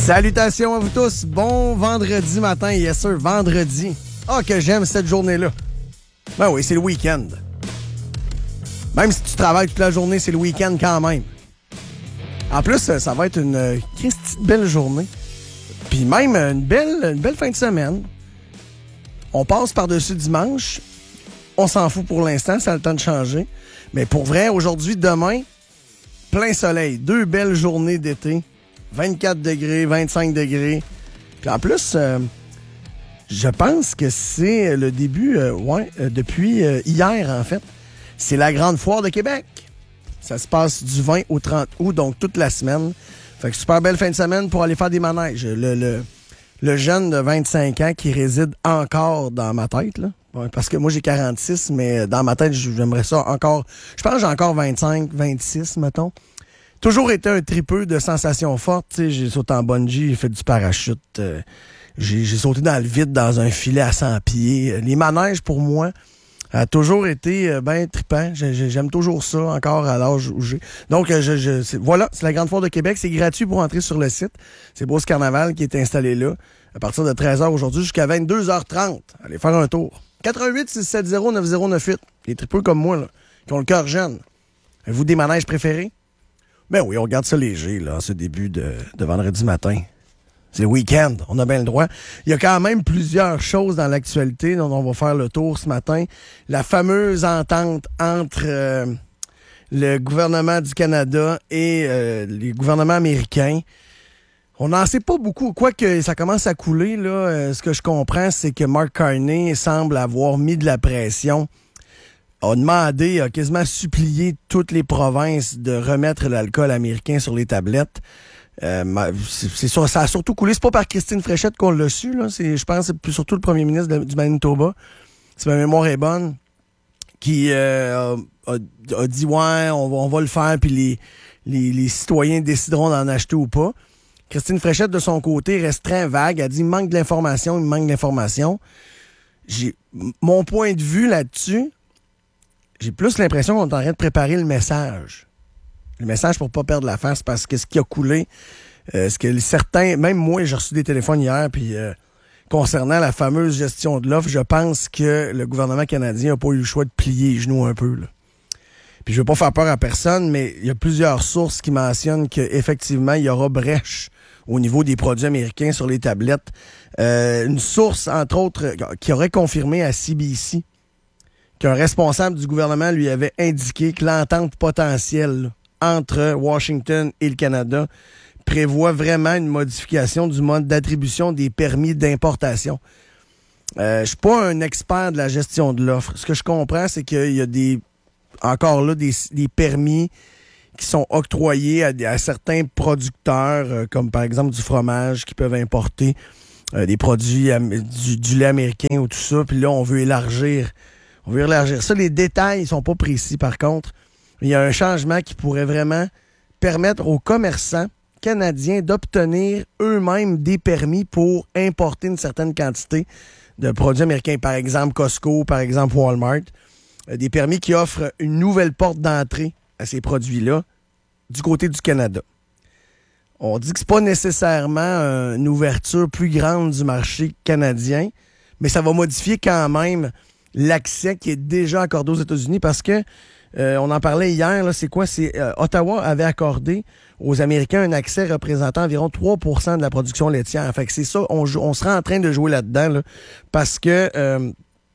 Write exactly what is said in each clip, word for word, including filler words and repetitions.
Salutations à vous tous. Bon vendredi matin, yes sir, vendredi. Ah, que j'aime cette journée-là. Ben oui, c'est le week-end. Même si tu travailles toute la journée, c'est le week-end quand même. En plus, ça va être une Christie de belle journée. Puis même une belle, une belle fin de semaine. On passe par-dessus dimanche. On s'en fout pour l'instant, ça a le temps de changer. Mais pour vrai, aujourd'hui, demain, plein soleil. Deux belles journées d'été. vingt-quatre degrés, vingt-cinq degrés. Puis en plus, euh, je pense que c'est le début, euh, ouais, euh, depuis euh, hier en fait. C'est la Grande Foire de Québec. Ça se passe du vingt au trente août, donc toute la semaine. Fait que super belle fin de semaine pour aller faire des manèges. Le, le, le jeune de vingt-cinq ans qui réside encore dans ma tête, là. Ouais, parce que moi j'ai quarante-six, mais dans ma tête, j'aimerais ça encore. Je pense que j'ai encore vingt-cinq, vingt-six, mettons. Toujours été un tripeux de sensations fortes. T'sais, j'ai sauté en bungee, j'ai fait du parachute. Euh, j'ai, j'ai sauté dans le vide dans un filet à cent pieds. Les manèges, pour moi, a toujours été euh, bien trippant. J'ai, j'aime toujours ça, encore à l'âge où j'ai. Donc, je, je, c'est, voilà, c'est la Grande Foire de Québec. C'est gratuit pour entrer sur le site. C'est Beauce Carnaval qui est installé là. À partir de treize heures aujourd'hui jusqu'à vingt-deux heures trente. Allez faire un tour. quatre un huit, six sept zéro, neuf zéro neuf huit. Les tripeux comme moi, là, qui ont le cœur jeune. Avez-vous des manèges préférés? Ben oui, on regarde ça léger, là, en ce début de, de vendredi matin. C'est le week-end, on a bien le droit. Il y a quand même plusieurs choses dans l'actualité dont on va faire le tour ce matin. La fameuse entente entre euh, le gouvernement du Canada et euh, les gouvernements américains. On n'en sait pas beaucoup. Quoique ça commence à couler, là, euh, ce que je comprends, c'est que Mark Carney semble avoir mis de la pression, a demandé, a quasiment supplié toutes les provinces de remettre l'alcool américain sur les tablettes. Euh, c'est, c'est sûr, ça a surtout coulé. C'est pas par Christine Fréchette qu'on l'a su, là. C'est, je pense que c'est surtout le premier ministre de, du Manitoba, si ma mémoire est bonne, qui euh, a, a, a dit « Ouais, on va, on va le faire, puis les, les, les citoyens décideront d'en acheter ou pas. » Christine Fréchette, de son côté, reste très vague. Elle dit « Il me manque de l'information, il me manque de l'information. » J'ai mon point de vue là-dessus, j'ai plus l'impression qu'on est en train de préparer le message. Le message pour pas perdre la face, parce que ce qui a coulé, euh, ce que certains, même moi, j'ai reçu des téléphones hier, puis euh, concernant la fameuse gestion de l'offre, je pense que le gouvernement canadien n'a pas eu le choix de plier les genoux un peu, là. Puis je veux pas faire peur à personne, mais il y a plusieurs sources qui mentionnent qu'effectivement, il y aura brèche au niveau des produits américains sur les tablettes. Euh, une source, entre autres, qui aurait confirmé à C B C qu'un responsable du gouvernement lui avait indiqué que l'entente potentielle là, entre Washington et le Canada prévoit vraiment une modification du mode d'attribution des permis d'importation. Euh, je suis pas un expert de la gestion de l'offre. Ce que je comprends, c'est qu'il y a des encore là des, des permis qui sont octroyés à, à certains producteurs, euh, comme par exemple du fromage, qui peuvent importer euh, des produits, am- du, du lait américain ou tout ça. Puis là, on veut élargir On veut élargir ça. Les détails ne sont pas précis, par contre. Il y a un changement qui pourrait vraiment permettre aux commerçants canadiens d'obtenir eux-mêmes des permis pour importer une certaine quantité de produits américains. Par exemple, Costco, par exemple, Walmart. Des permis qui offrent une nouvelle porte d'entrée à ces produits-là du côté du Canada. On dit que c'est pas nécessairement une ouverture plus grande du marché canadien, mais ça va modifier quand même l'accès qui est déjà accordé aux États-Unis parce que, euh, on en parlait hier, là, c'est quoi? C'est euh, Ottawa avait accordé aux Américains un accès représentant environ trois pour cent de la production laitière. Fait que c'est ça, on, on sera en train de jouer là-dedans, là, parce que, euh,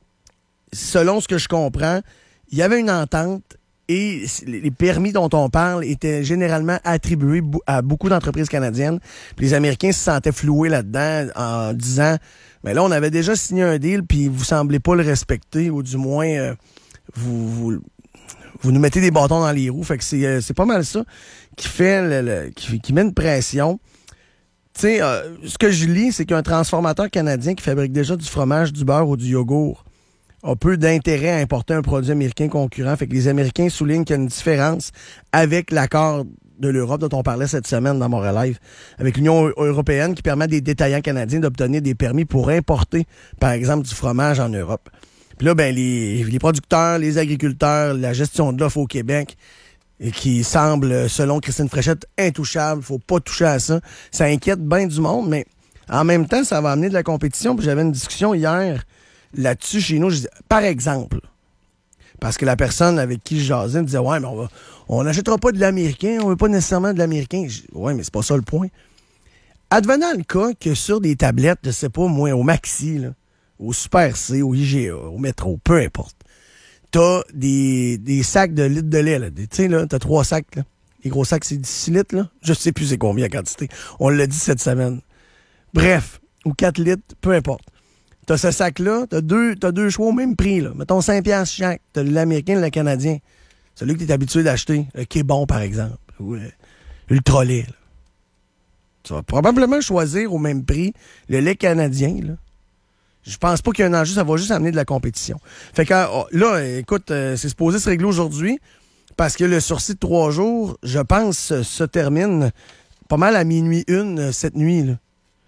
selon ce que je comprends, il y avait une entente et les permis dont on parle étaient généralement attribués à beaucoup d'entreprises canadiennes. Puis les Américains se sentaient floués là-dedans en disant « Mais là, on avait déjà signé un deal, puis vous semblez pas le respecter, ou du moins, euh, vous, vous, vous nous mettez des bâtons dans les roues. » Fait que c'est, euh, c'est pas mal ça qui fait le, le, qui, qui met une pression. Tu sais, euh, ce que je lis, c'est qu'un transformateur canadien qui fabrique déjà du fromage, du beurre ou du yogourt a peu d'intérêt à importer un produit américain concurrent. Fait que les Américains soulignent qu'il y a une différence avec l'accord de l'Europe dont on parlait cette semaine dans Montréal Live, avec l'Union européenne qui permet à des détaillants canadiens d'obtenir des permis pour importer, par exemple, du fromage en Europe. Puis là, ben les, les producteurs, les agriculteurs, la gestion de l'offre au Québec, et qui semble, selon Christine Fréchette, intouchable. Faut pas toucher à ça. Ça inquiète bien du monde, mais en même temps, ça va amener de la compétition. Puis j'avais une discussion hier là-dessus chez nous. Je disais, par exemple, parce que la personne avec qui je jasais me disait « Ouais, mais on va, on n'achètera pas de l'américain, on veut pas nécessairement de l'américain. » Ouais, mais c'est pas ça le point. Advenant le cas que sur des tablettes, je sais pas, moi, au Maxi, là, au Super C, au I G A, au Métro, peu importe, t'as des, des sacs de litres de lait, là. Tu sais, là, t'as trois sacs, là. Les gros sacs, c'est dix litres, là. Je sais plus c'est combien la quantité. On l'a dit cette semaine. Bref, ou quatre litres, peu importe. T'as ce sac-là, t'as deux, t'as deux choix au même prix, là. Mettons cinq piastres chaque. T'as l'américain et le canadien. Celui que t'es habitué d'acheter. Le Québon, par exemple. Ou le Ultra lait, là. Tu vas probablement choisir au même prix le lait canadien, là. Je pense pas qu'il y a un enjeu, ça va juste amener de la compétition. Fait que là, écoute, euh, c'est supposé se régler aujourd'hui parce que le sursis de trois jours, je pense, se, se termine pas mal à minuit une euh, cette nuit, là.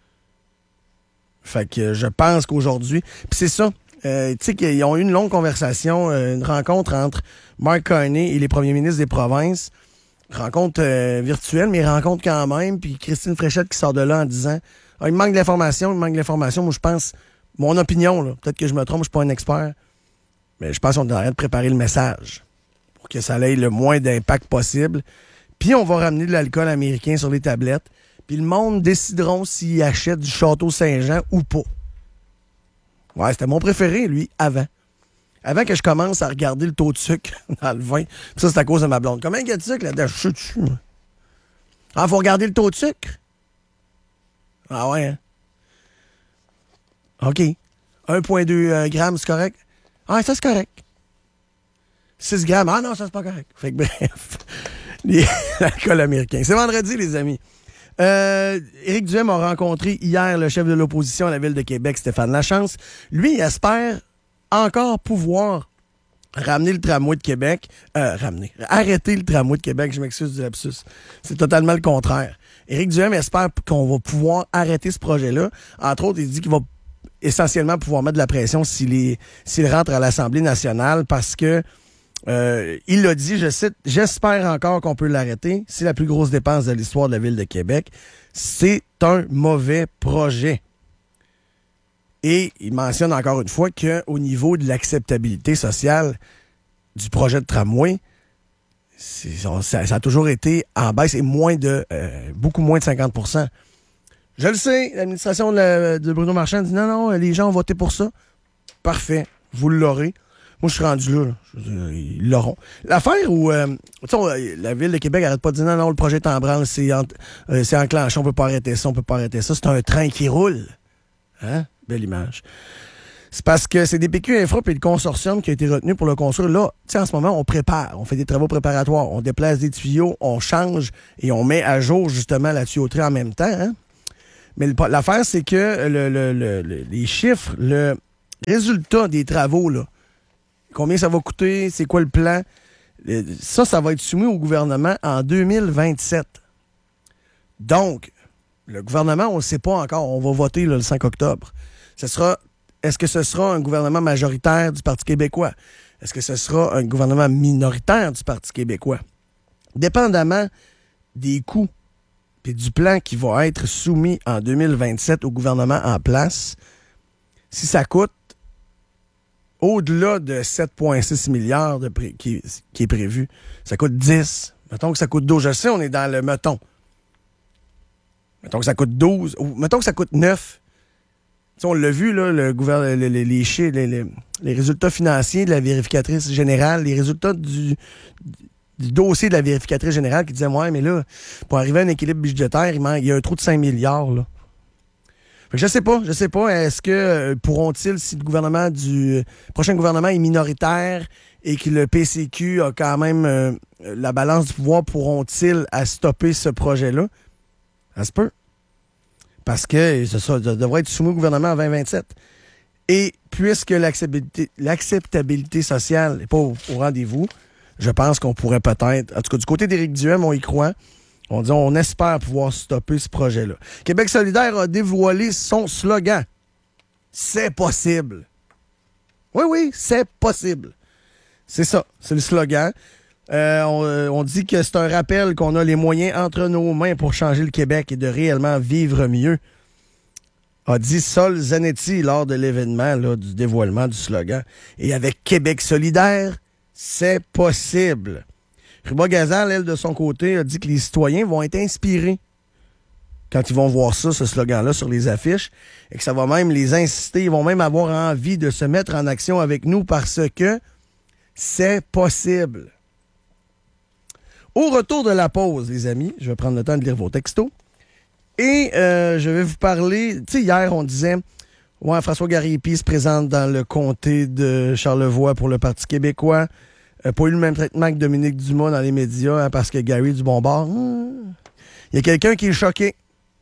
Fait que je pense qu'aujourd'hui... Puis c'est ça, euh, tu sais qu'ils ont eu une longue conversation, euh, une rencontre entre Mark Carney et les premiers ministres des provinces. Rencontre euh, virtuelle, mais rencontre quand même. Puis Christine Fréchette qui sort de là en disant ah, « Il me manque d'informations, il me manque d'informations. » Moi, je pense... Mon opinion, là, peut-être que je me trompe, je suis pas un expert, mais je pense qu'on devrait de préparer le message pour que ça ait le moins d'impact possible. Puis on va ramener de l'alcool américain sur les tablettes. Puis le monde décideront s'il achète du Château Saint-Jean ou pas. Ouais, c'était mon préféré, lui, avant. Avant que je commence à regarder le taux de sucre dans le vin. Puis ça, c'est à cause de ma blonde. Combien il y a de sucre là-dedans? Je suis dessus. Ah, faut regarder le taux de sucre? Ah ouais, hein? OK. un virgule deux euh, grammes, c'est correct? Ah, ça, c'est correct. six grammes. Ah non, ça, c'est pas correct. Fait que bref, l'alcool américain. C'est vendredi, les amis. Euh, Éric Duhem a rencontré hier le chef de l'opposition à la Ville de Québec, Stéphane Lachance. Lui, il espère encore pouvoir ramener le tramway de Québec. Euh, ramener. Arrêter le tramway de Québec. Je m'excuse du lapsus. C'est totalement le contraire. Éric Duhem espère qu'on va pouvoir arrêter ce projet-là. Entre autres, il dit qu'il va essentiellement pouvoir mettre de la pression s'il, est, s'il rentre à l'Assemblée nationale parce que euh, il l'a dit, je cite, « J'espère encore qu'on peut l'arrêter. C'est la plus grosse dépense de l'histoire de la Ville de Québec. C'est un mauvais projet. » Et il mentionne encore une fois qu'au niveau de l'acceptabilité sociale du projet de tramway, c'est, ça, ça a toujours été en baisse et moins de euh, beaucoup moins de cinquante pour cent. Je le sais, l'administration de, la, de Bruno Marchand dit non, non, les gens ont voté pour ça. Parfait, vous l'aurez. Moi, je suis rendu là. là. Je veux dire, ils l'auront. L'affaire où euh, on, la Ville de Québec n'arrête pas de dire non, non, le projet est en branle, c'est, en, euh, c'est enclenché, on peut pas arrêter ça, on peut pas arrêter ça. C'est un train qui roule. Hein? Belle image. C'est parce que c'est des P Q Infra et le consortium qui a été retenu pour le construire. Là, tu sais, en ce moment, on prépare, on fait des travaux préparatoires, on déplace des tuyaux, on change et on met à jour justement la tuyauterie en même temps, hein? Mais le, l'affaire, c'est que le, le, le, le, les chiffres, le résultat des travaux, là, combien ça va coûter, c'est quoi le plan, ça, ça va être soumis au gouvernement en deux mille vingt-sept. Donc, le gouvernement, on ne le sait pas encore, on va voter là, le cinq octobre. Ce sera, est-ce que ce sera un gouvernement majoritaire du Parti québécois? Est-ce que ce sera un gouvernement minoritaire du Parti québécois? Dépendamment des coûts et du plan qui va être soumis en deux mille vingt-sept au gouvernement en place, si ça coûte au-delà de sept virgule six milliards de pré- qui, qui est prévu, ça coûte dix. Mettons que ça coûte douze. Je sais, on est dans le mettons. Mettons que ça coûte douze. Ou mettons que ça coûte neuf. T'sais, on l'a vu, là, le gouvernement, les, les, les, les, les, les résultats financiers de la vérificatrice générale, les résultats du... du dossier de la vérificatrice générale qui disait « Ouais, mais là, pour arriver à un équilibre budgétaire, il, manque, il y a un trou de cinq milliards. » Là. Fait que je sais pas, je sais pas. Est-ce que euh, pourront-ils, si le gouvernement du... Euh, prochain gouvernement est minoritaire et que le P C Q a quand même euh, la balance du pouvoir, pourront-ils à stopper ce projet-là? Ça se peut. Parce que ça, ça devrait être soumis au gouvernement en vingt vingt-sept. Et puisque l'acceptabilité, l'acceptabilité sociale n'est pas au, au rendez-vous, je pense qu'on pourrait peut-être... En tout cas, du côté d'Éric Duhem, on y croit. On dit, on espère pouvoir stopper ce projet-là. Québec solidaire a dévoilé son slogan. C'est possible. Oui, oui, c'est possible. C'est ça, c'est le slogan. Euh, on, on dit que c'est un rappel qu'on a les moyens entre nos mains pour changer le Québec et de réellement vivre mieux, a dit Sol Zanetti lors de l'événement là, du dévoilement du slogan. Et avec Québec solidaire, c'est possible. Ruba Gazal, elle, de son côté, a dit que les citoyens vont être inspirés quand ils vont voir ça, ce slogan-là, sur les affiches, et que ça va même les inciter, ils vont même avoir envie de se mettre en action avec nous parce que c'est possible. Au retour de la pause, les amis, je vais prendre le temps de lire vos textos. Et euh, je vais vous parler... Tu sais, hier, on disait... Ouais, François Gariépy se présente dans le comté de Charlevoix pour le Parti québécois. Euh, pas eu le même traitement que Dominique Dumas dans les médias hein, parce que Gary du bon bord. Il y a quelqu'un qui est choqué.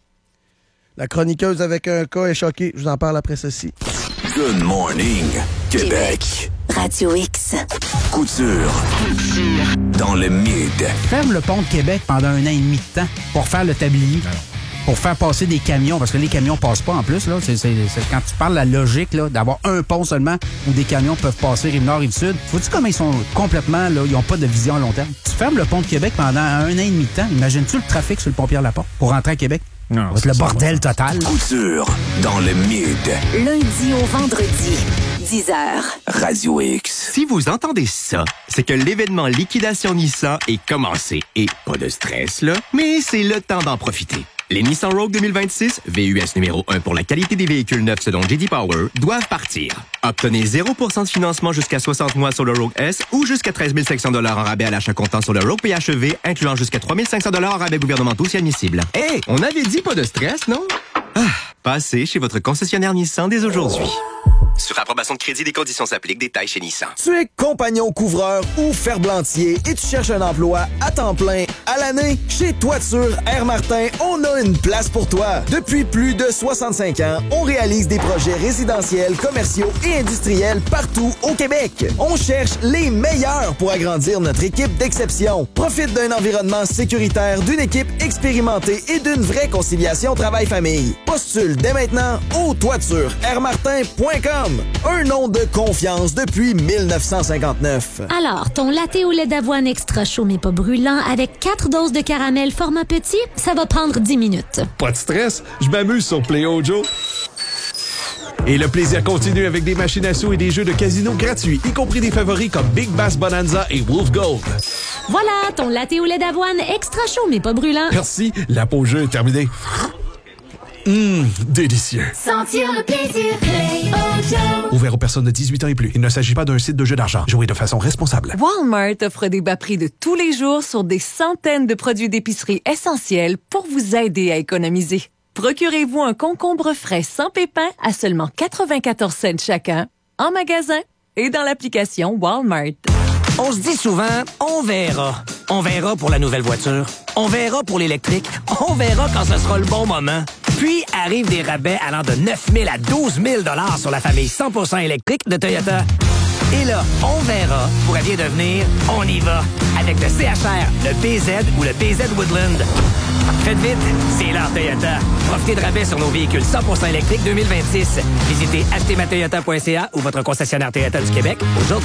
La chroniqueuse avec un cas est choquée. Je vous en parle après ceci. Good morning, Québec. Québec. Radio X. Couture. Couture. Dans le mid. Ferme le pont de Québec pendant un an et demi de temps pour faire le tablier. Alors. Pour faire passer des camions, parce que les camions passent pas en plus. Là, c'est, c'est, c'est, quand tu parles de la logique là, d'avoir un pont seulement où des camions peuvent passer Rive-Nord, Rive-Sud, faut-tu comment ils sont complètement, là, ils ont pas de vision à long terme. Tu fermes le pont de Québec pendant un an et demi de temps, imagines-tu le trafic sur le pont Pierre-Laporte pour rentrer à Québec? Non, c'est le bordel ça. Total. Couture dans le mid. Lundi au vendredi, dix heures. Radio X. Si vous entendez ça, c'est que l'événement Liquidation Nissan est commencé. Et pas de stress, là, mais c'est le temps d'en profiter. Les Nissan Rogue deux mille vingt-six, V U S numéro un pour la qualité des véhicules neufs selon J D Power, doivent partir. Obtenez zéro pour cent de financement jusqu'à soixante mois sur le Rogue S ou jusqu'à treize mille cinq cents dollars en rabais à l'achat comptant sur le Rogue P H E V, incluant jusqu'à trois mille cinq cents dollars en rabais gouvernementaux si admissible. Hé, hey, on avait dit pas de stress, non? Ah, passez chez votre concessionnaire Nissan dès aujourd'hui. Sur approbation de crédit, des conditions s'appliquent. Détails chez Nissan. Tu es compagnon couvreur ou ferblantier et tu cherches un emploi à temps plein à l'année? Chez Toiture Air Martin, on a une place pour toi. Depuis plus de soixante-cinq ans, on réalise des projets résidentiels, commerciaux et industriels partout au Québec. On cherche les meilleurs pour agrandir notre équipe d'exception. Profite d'un environnement sécuritaire, d'une équipe expérimentée et d'une vraie conciliation travail-famille. Postule dès maintenant au toiture air martin point com. Un nom de confiance depuis mille neuf cent cinquante-neuf. Alors, ton latte au lait d'avoine extra chaud mais pas brûlant avec quatre doses de caramel format petit, ça va prendre dix minutes. Pas de stress, je m'amuse sur Play Ojo. Et le plaisir continue avec des machines à sous et des jeux de casino gratuits, y compris des favoris comme Big Bass Bonanza et Wolf Gold. Voilà, ton latte au lait d'avoine extra chaud mais pas brûlant. Merci, la pause jeu est terminée. Hum, délicieux. Sentir le plaisir, Play Ojo. Ouvert aux personnes de dix-huit ans et plus. Il ne s'agit pas d'un site de jeu d'argent. Jouez de façon responsable. Walmart offre des bas prix de tous les jours sur des centaines de produits d'épicerie essentiels pour vous aider à économiser. Procurez-vous un concombre frais sans pépins à seulement quatre-vingt-quatorze cents chacun, en magasin et dans l'application Walmart. On se dit souvent, on verra. On verra pour la nouvelle voiture. On verra pour l'électrique. On verra quand ce sera le bon moment. Puis arrivent des rabais allant de neuf mille à douze mille dollars sur la famille cent pour cent électrique de Toyota. Et là, on verra pourrait bien devenir on y va avec le C H R, le P Z ou le P Z Woodland. Faites vite, c'est l'heure Toyota. Profitez de rabais sur nos véhicules cent pour cent électriques deux mille vingt-six. Visitez acheter ma toyota point c a ou votre concessionnaire Toyota du Québec aujourd'hui.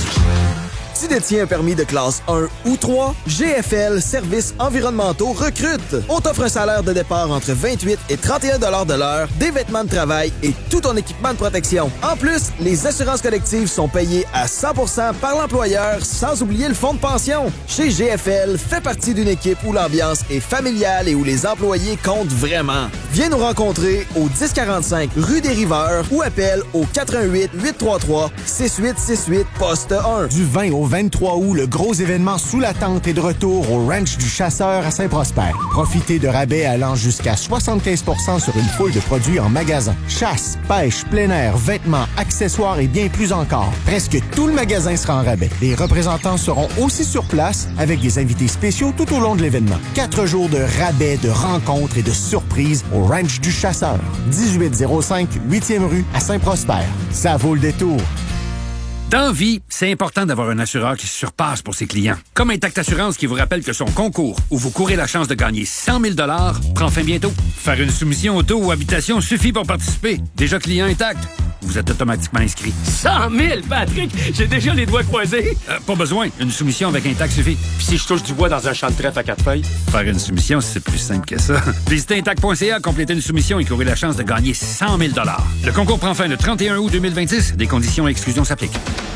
Tu détiens un permis de classe un ou trois? G F L Services environnementaux recrute. On t'offre un salaire de départ entre vingt-huit et trente et un dollars de l'heure, des vêtements de travail et tout ton équipement de protection. En plus, les assurances collectives sont payées à cent pour cent par l'employeur, sans oublier le fonds de pension. Chez G F L, fais partie d'une équipe où l'ambiance est familiale et où les employés comptent vraiment. Viens nous rencontrer au dix quarante-cinq rue des Riveurs ou appelle au quatre un huit, huit trois trois, six huit six huit, poste un. Du vingt au vingt-trois août, le gros événement sous la tente est de retour au Ranch du Chasseur à Saint-Prosper. Profitez de rabais allant jusqu'à soixante-quinze pour cent sur une foule de produits en magasin. Chasse, pêche, plein air, vêtements, accessoires et bien plus encore. Presque tout le magasin sera en rabais. Les représentants seront aussi sur place avec des invités spéciaux tout au long de l'événement. Quatre jours de rabais, de rencontres et de surprises au Ranch du Chasseur. dix-huit zéro cinq huitième rue à Saint-Prosper. Ça vaut le détour. Dans vie, c'est important d'avoir un assureur qui se surpasse pour ses clients. Comme Intact Assurance qui vous rappelle que son concours, où vous courez la chance de gagner cent mille dollars, prend fin bientôt. Faire une soumission auto ou habitation suffit pour participer. Déjà client Intact? Vous êtes automatiquement inscrit. cent mille, Patrick! J'ai déjà les doigts croisés. Euh, pas besoin. Une soumission avec un tac suffit. Puis si je touche du bois dans un champ de trèfle à quatre feuilles? Faire une soumission, c'est plus simple que ça. Visitez intac point c a, complétez une soumission et courez la chance de gagner cent mille dollars. Le concours prend fin le trente et un août deux mille vingt-six. Des conditions et exclusions s'appliquent.